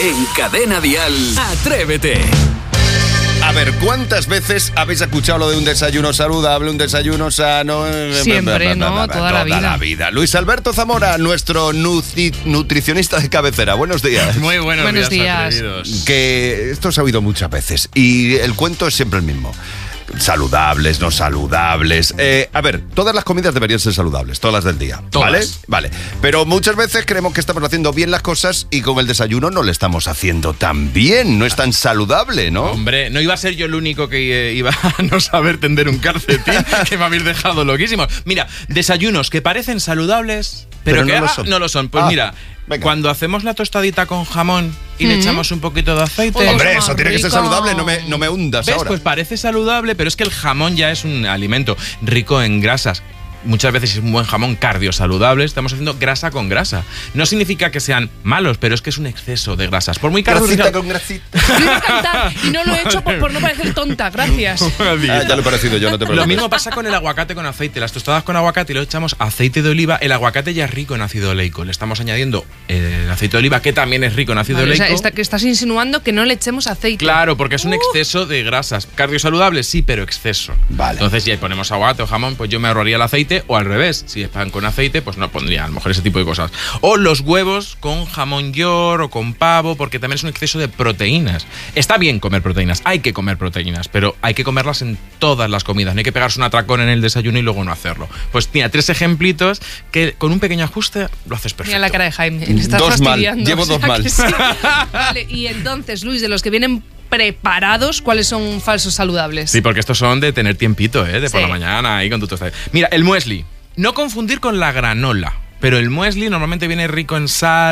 En Cadena Dial, Atrévete. A ver, ¿cuántas veces habéis escuchado lo de un desayuno saludable, un desayuno sano? Siempre, ¿no? Toda la vida. Luis Alberto Zamora, nuestro nutricionista de cabecera. Buenos días. Muy buenos días. Atrevidos. Que esto se ha oído muchas veces y el cuento es siempre el mismo. Saludables, no saludables. A ver, todas las comidas deberían ser saludables, todas las del día. Todas. ¿Vale? Pero muchas veces creemos que estamos haciendo bien las cosas y con el desayuno no le estamos haciendo tan bien. No es tan saludable, ¿no? Hombre, no iba a ser yo el único que iba a no saber tender un calcetín, que me habéis dejado loquísimos. Mira, desayunos que parecen saludables, pero que no lo son. Pues mira, venga. Cuando hacemos la tostadita con jamón y le echamos un poquito de aceite... Hombre, eso tiene que ser saludable, no me hundas. ¿Ves? Ahora. Pues parece saludable, pero es que el jamón ya es un alimento rico en grasas. Muchas veces es un buen jamón cardiosaludable, estamos haciendo grasa con grasa. No significa que sean malos, pero es que es un exceso de grasas. Por muy grasita con grasita. Yo iba a cantar y no lo he hecho por no parecer tonta, gracias. Ya lo he parecido yo, no te preocupes. Lo mismo pasa con el aguacate con aceite. Las tostadas con aguacate y le echamos aceite de oliva. El aguacate ya es rico en ácido oleico. Le estamos añadiendo el aceite de oliva, que también es rico en ácido oleico. O sea, que estás insinuando que no le echemos aceite. Claro, porque es un exceso de grasas. Cardiosaludable, sí, pero exceso. Vale. Entonces, si ponemos aguacate o jamón, pues yo me ahorraría el aceite, o al revés. Si es pan con aceite, pues no pondría a lo mejor ese tipo de cosas. O los huevos con jamón york o con pavo, porque también es un exceso de proteínas. Está bien comer proteínas, hay que comer proteínas, pero hay que comerlas en todas las comidas. No hay que pegarse un atracón en el desayuno y luego no hacerlo. Pues mira, 3 ejemplitos que con un pequeño ajuste lo haces perfecto. Mira la cara de Jaime, le estás 2 mal, fastidiando. llevo 2 mal. Sí. Vale, y entonces, Luis, de los que vienen preparados, ¿cuáles son falsos saludables? Sí, porque estos son de tener tiempito, de por la mañana ahí con tu tostada. Mira, el muesli. No confundir con la granola, pero el muesli normalmente viene rico en sal,